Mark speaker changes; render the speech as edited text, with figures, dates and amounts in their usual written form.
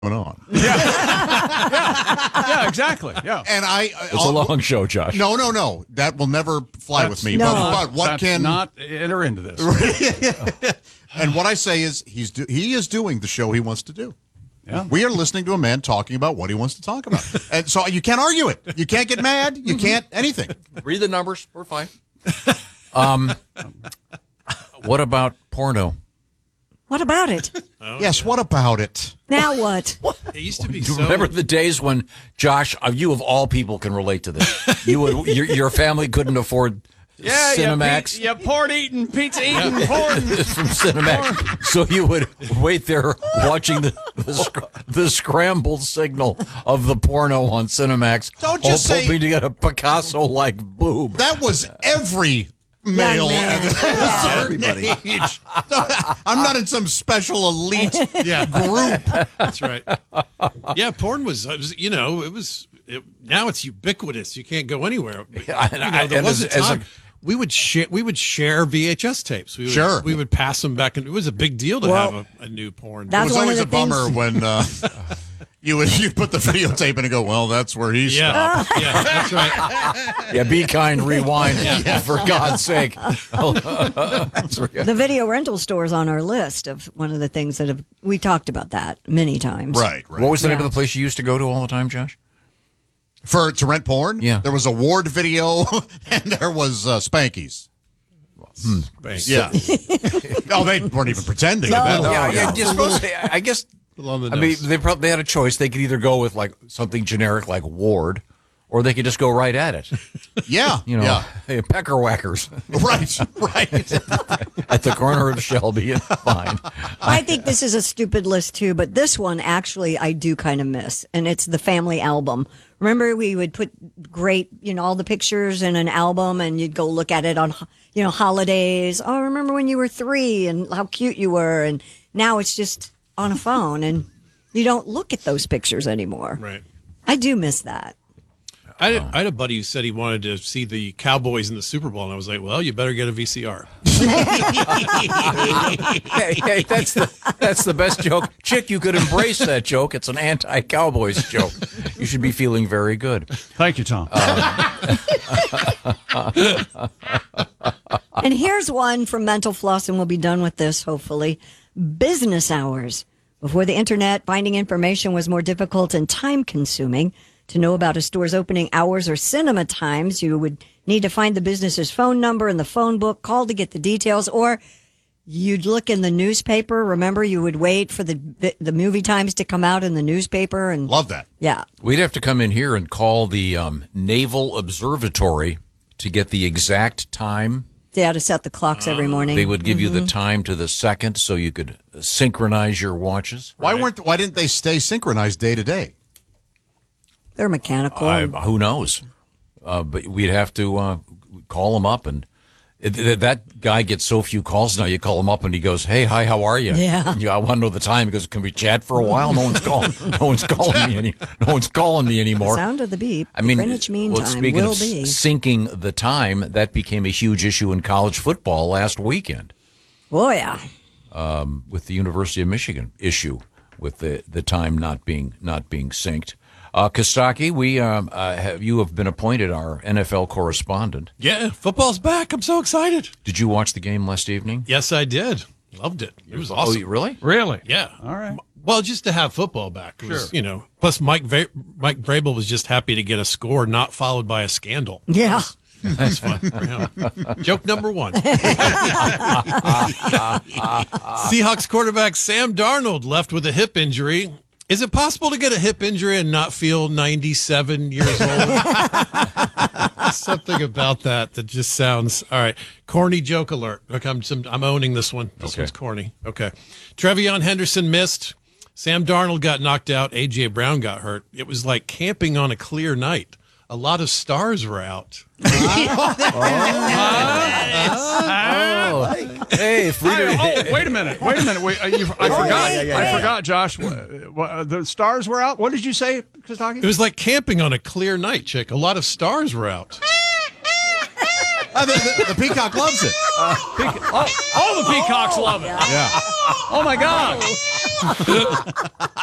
Speaker 1: on.
Speaker 2: Yeah, exactly. Yeah.
Speaker 1: And
Speaker 3: It's a long show, Josh.
Speaker 1: No. That will never fly with me.
Speaker 4: No.
Speaker 1: But what
Speaker 2: That's
Speaker 1: can
Speaker 2: not enter into this?
Speaker 1: And what I say is he is doing the show he wants to do.
Speaker 2: Yeah.
Speaker 1: We are listening to a man talking about what he wants to talk about. And so you can't argue it. You can't get mad. You can't anything.
Speaker 3: Read the numbers. We're fine. What about porno?
Speaker 4: What about it?
Speaker 1: Yes, what about it?
Speaker 4: Now what?
Speaker 5: It used to be
Speaker 3: Do you remember the days when, Josh, you of all people can relate to this. Your family couldn't afford Cinemax.
Speaker 2: Yeah, porn eating, pizza eating, porn.
Speaker 3: From Cinemax. So you would wait there watching the scrambled signal of the porno on Cinemax.
Speaker 1: Don't just say-
Speaker 3: hoping to get a Picasso-like boob.
Speaker 1: That was every male
Speaker 4: man.
Speaker 1: at a certain age. I'm not in some special elite group.
Speaker 5: That's right. Yeah, porn was now it's ubiquitous. You can't go anywhere. There was a time we would share VHS tapes. We would pass them back, and it was a big deal to have a new porn.
Speaker 1: It
Speaker 4: That's
Speaker 1: was
Speaker 4: one
Speaker 1: always
Speaker 4: of
Speaker 1: a
Speaker 4: the things-
Speaker 1: bummer when you put the videotape in and go, well, that's where he stopped.
Speaker 5: Yeah, that's right.
Speaker 3: Yeah, be kind, rewind, for God's sake.
Speaker 4: The video rental store's on our list of one of the things that we talked about that many times.
Speaker 1: Right.
Speaker 3: What was the name of the place you used to go to all the time, Josh?
Speaker 1: To rent porn?
Speaker 3: Yeah.
Speaker 1: There was a Ward Video, and there was Spanky's. Yeah. Oh, they weren't even pretending.
Speaker 4: No.
Speaker 3: I guess. They had a choice. They could either go with like something generic like Ward, or they could just go right at it.
Speaker 1: Yeah.
Speaker 3: Hey, Pecker Whackers.
Speaker 1: Right.
Speaker 3: At the corner of Shelby. Fine.
Speaker 4: I think this is a stupid list too, but this one actually I do kind of miss, and it's the family album. Remember, we would put all the pictures in an album, and you'd go look at it on, holidays. Oh, remember when you were 3 and how cute you were, and now it's just on a phone, and you don't look at those pictures anymore.
Speaker 5: Right.
Speaker 4: I do miss that.
Speaker 5: I had a buddy who said he wanted to see the Cowboys in the Super Bowl, and I was like, well, you better get a VCR.
Speaker 3: Hey, that's the best joke. Chick, you could embrace that joke. It's an anti-Cowboys joke. You should be feeling very good.
Speaker 2: Thank you, Tom.
Speaker 4: And here's one from Mental Floss, and we'll be done with this, hopefully. Business hours. Before the internet, finding information was more difficult and time-consuming. To know about a store's opening hours or cinema times, you would need to find the business's phone number in the phone book, call to get the details, or you'd look in the newspaper. Remember, you would wait for the movie times to come out in the newspaper. And
Speaker 1: Love that.
Speaker 4: Yeah.
Speaker 3: We'd have to come in here and call the Naval Observatory to get the exact time.
Speaker 4: They had to set the clocks every morning.
Speaker 3: They would give you the time to the second so you could synchronize your watches.
Speaker 1: Why didn't they stay synchronized day to day?
Speaker 4: They're mechanical.
Speaker 3: Who knows? But we'd have to call him up, and that guy gets so few calls now. You call him up, and he goes, "Hey, hi, how are you?"
Speaker 4: Yeah.
Speaker 3: I want to know the time. He goes, "Can we chat for a while?" No one's calling. No one's calling me anymore.
Speaker 4: Sound of the beep.
Speaker 3: I mean,
Speaker 4: Greenwich Mean Time
Speaker 3: speaking
Speaker 4: will
Speaker 3: of
Speaker 4: be.
Speaker 3: syncing the time, that became a huge issue in college football last weekend.
Speaker 4: Oh yeah.
Speaker 3: With the University of Michigan issue with the time not being synced. Kostaki, you have been appointed our NFL correspondent.
Speaker 5: Yeah, football's back. I'm so excited.
Speaker 3: Did you watch the game last evening?
Speaker 5: Yes, I did. Loved it. It was awesome.
Speaker 3: Oh, really?
Speaker 2: Really?
Speaker 5: Yeah.
Speaker 2: All right.
Speaker 5: Well, just to have football back. Was, plus Mike Vrabel was just happy to get a score not followed by a scandal.
Speaker 4: Yeah.
Speaker 5: That's fun. Yeah. Joke number 1. Seahawks quarterback Sam Darnold left with a hip injury. Is it possible to get a hip injury and not feel 97 years old? Something about that just sounds all right. Corny joke alert. Look, I'm owning this one. This one's corny. Okay. Trevion Henderson missed. Sam Darnold got knocked out. A.J. Brown got hurt. It was like camping on a clear night. A lot of stars were out.
Speaker 3: Hey,
Speaker 2: wait a minute. I forgot, Josh. The stars were out. What did you say, Kostaki?
Speaker 5: It was like camping on a clear night, Chick. A lot of stars were out.
Speaker 1: The peacock loves it.
Speaker 2: All the peacocks love it.
Speaker 1: Yeah.
Speaker 2: Oh, my God.